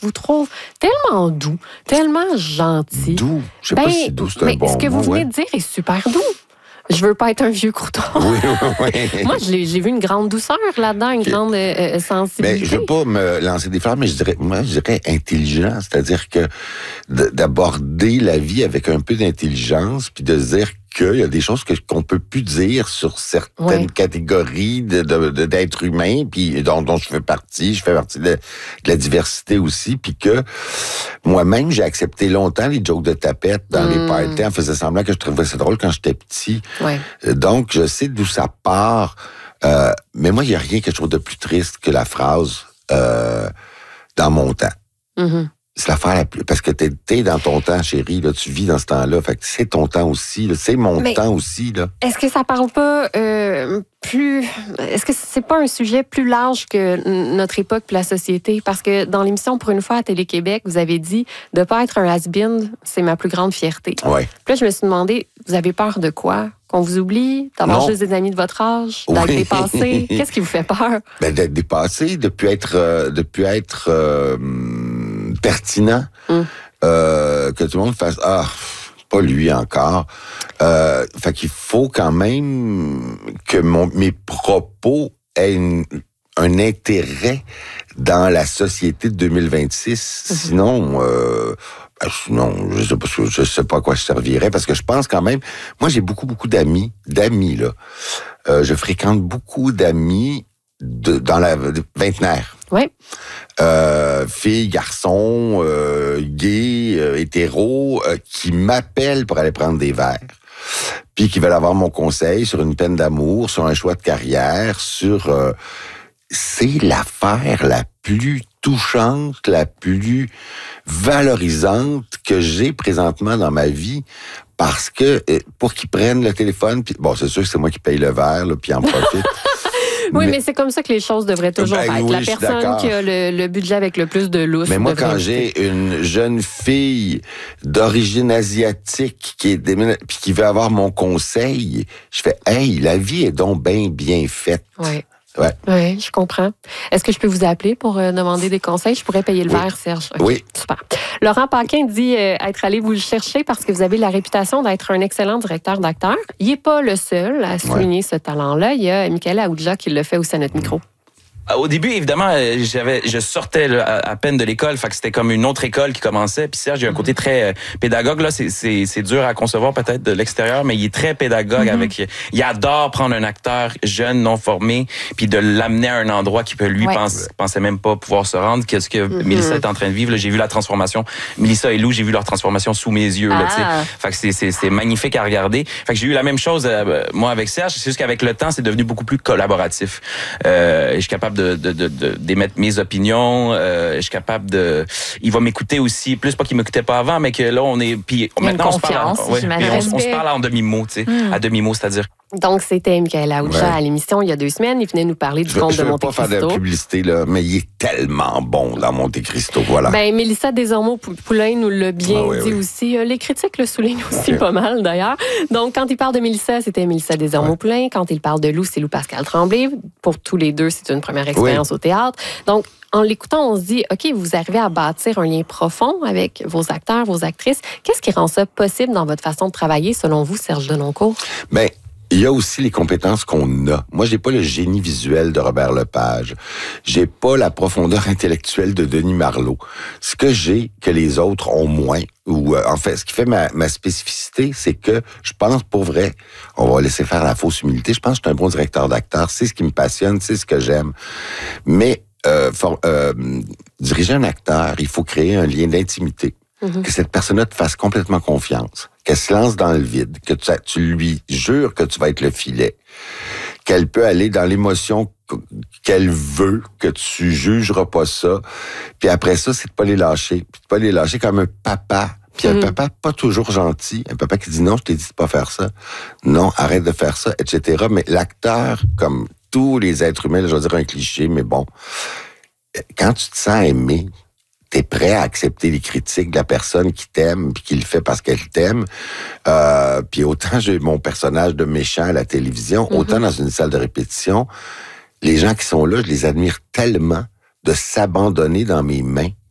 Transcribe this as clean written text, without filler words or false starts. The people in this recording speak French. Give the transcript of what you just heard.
vous trouve tellement doux, tellement gentil. Doux? Je sais pas si doux, c'est un bon mot. Mais ce que vous venez de dire est super doux. Je veux pas être un vieux crouton. Oui. Moi, j'ai vu une grande douceur là-dedans, une grande sensibilité. Mais je veux pas me lancer des fleurs, mais je dirais intelligent. C'est-à-dire que d'aborder la vie avec un peu d'intelligence, puis de se dire qu'il y a des choses qu'on peut plus dire sur certaines catégories d'êtres humains, puis dont je fais partie de la diversité aussi, puis que moi-même, j'ai accepté longtemps les jokes de tapette dans les parties, en faisant semblant que je trouvais ça drôle quand j'étais petit. Ouais. Donc, je sais d'où ça part, mais moi, il n'y a rien que je trouve de plus triste que la phrase « dans mon temps ». Mm-hmm. C'est l'affaire la plus... Parce que t'es dans ton temps, chérie, là, tu vis dans ce temps-là. Fait que c'est ton temps aussi, là, c'est mon temps aussi, là. Est-ce que ça parle pas plus... Est-ce que c'est pas un sujet plus large que notre époque et la société? Parce que dans l'émission Pour une fois à Télé-Québec, vous avez dit de pas être un has-been, c'est ma plus grande fierté. Ouais. Puis là, je me suis demandé, vous avez peur de quoi? Qu'on vous oublie? D'avoir juste des amis de votre âge? D'être dépassé? Qu'est-ce qui vous fait peur? Ben, d'être dépassé, de plus être pertinent, que tout le monde fasse pas lui encore. Fait qu'il faut quand même que mes propos aient un intérêt dans la société de 2026. Sinon, je sais pas à quoi je servirais, parce que je pense quand même, moi j'ai beaucoup d'amis là. Je fréquente beaucoup d'amis dans la vingtenaire. Oui. Filles, garçons, gays, hétéros, qui m'appellent pour aller prendre des verres, puis qui veulent avoir mon conseil sur une peine d'amour, sur un choix de carrière, sur... c'est l'affaire la plus touchante, la plus valorisante que j'ai présentement dans ma vie, parce que pour qu'ils prennent le téléphone, puis bon, c'est sûr que c'est moi qui paye le verre, là, puis en profite. Oui, mais c'est comme ça que les choses devraient toujours être. Oui, la personne qui a le budget avec le plus de lousse. Mais moi, quand j'ai une jeune fille d'origine asiatique puis qui veut avoir mon conseil, je fais « Hey, la vie est donc bien faite. » Oui, je comprends. Est-ce que je peux vous appeler pour demander des conseils? Je pourrais payer le verre, Serge. Okay, oui. Super. Laurent Paquin dit être allé vous le chercher parce que vous avez la réputation d'être un excellent directeur d'acteur. Il n'est pas le seul à souligner ce talent-là. Il y a Michaela Aoudja qui le fait aussi à notre micro. Au début, évidemment, je sortais là, à peine de l'école, fait que c'était comme une autre école qui commençait. Puis Serge, il a un côté très pédagogue. Là, c'est dur à concevoir peut-être de l'extérieur, mais il est très pédagogue. Il adore prendre un acteur jeune, non formé, puis de l'amener à un endroit qui peut lui pensait même pas pouvoir se rendre. Qu'est-ce que Mélissa est en train de vivre? Là, j'ai vu la transformation. Mélissa et Lou, j'ai vu leur transformation sous mes yeux. Là, fait que c'est magnifique à regarder. Fait que j'ai eu la même chose moi avec Serge. C'est juste qu'avec le temps, c'est devenu beaucoup plus collaboratif. Je suis capable d'émettre mes opinions, je suis capable il va m'écouter aussi, plus pas qu'il m'écoutait pas avant, mais que là maintenant on se parle en demi-mot, tu sais, à demi-mot, c'est-à-dire. Donc, c'était Michaela Aoudja à l'émission il y a 2 semaines. Il venait nous parler du conte de Monte Cristo. Je ne veux pas faire de publicité, là, mais il est tellement bon dans Monte Cristo, voilà. Ben, Mélissa Desormeaux-Poulain nous l'a bien dit aussi. Les critiques le soulignent aussi pas mal, d'ailleurs. Donc, quand il parle de Mélissa, c'était Mélissa Desormeaux-Poulain. Quand il parle de Lou, c'est Lou-Pascal Tremblay. Pour tous les deux, c'est une première expérience au théâtre. Donc, en l'écoutant, on se dit, OK, vous arrivez à bâtir un lien profond avec vos acteurs, vos actrices. Qu'est-ce qui rend ça possible dans votre façon de travailler, selon vous, Serge Denoncourt? Ben, il y a aussi les compétences qu'on a. Moi, j'ai pas le génie visuel de Robert Lepage. J'ai pas la profondeur intellectuelle de Denis Marleau. Ce que j'ai, que les autres ont moins, ou en fait, ce qui fait ma spécificité, c'est que je pense, pour vrai, on va laisser faire la fausse humilité, je pense que je suis un bon directeur d'acteur, c'est ce qui me passionne, c'est ce que j'aime. Mais diriger un acteur, il faut créer un lien d'intimité. Que cette personne-là te fasse complètement confiance, qu'elle se lance dans le vide, que tu lui jures que tu vas être le filet, qu'elle peut aller dans l'émotion qu'elle veut, que tu jugeras pas ça. Puis après ça, c'est de pas les lâcher. Puis de pas les lâcher comme un papa. Puis un papa pas toujours gentil, un papa qui dit non, je t'ai dit de pas faire ça. Non, arrête de faire ça, etc. Mais l'acteur, comme tous les êtres humains, là, je vais dire un cliché, mais bon, quand tu te sens aimé, t'es prêt à accepter les critiques de la personne qui t'aime puis qui le fait parce qu'elle t'aime. Puis autant j'ai mon personnage de méchant à la télévision, autant dans une salle de répétition, les gens qui sont là, je les admire tellement de s'abandonner dans mes mains